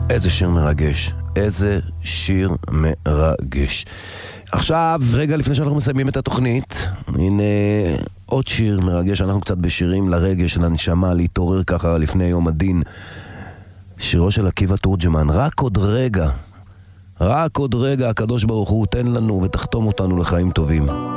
איזה שיר מרגש, איזה שיר מרגש. עכשיו, רגע לפני שאנחנו מסיימים את התוכנית, הנה עוד שיר מרגש. אנחנו קצת בשירים לרגש, לנשמה, להתעורר ככה לפני יום הדין. שירו של עקיבא תורג'מן, רק עוד רגע, רק עוד רגע הקדוש ברוך הוא תן לנו ותחתום אותנו לחיים טובים.